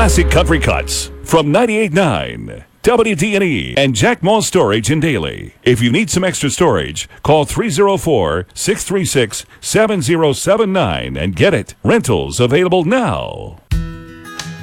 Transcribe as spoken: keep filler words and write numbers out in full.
Classic Country Cuts from ninety-eight point nine W D N E and Jack Moss Storage in Daly. If you need some extra storage, call three oh four, six three six, seven oh seven nine and get it. Rentals available now.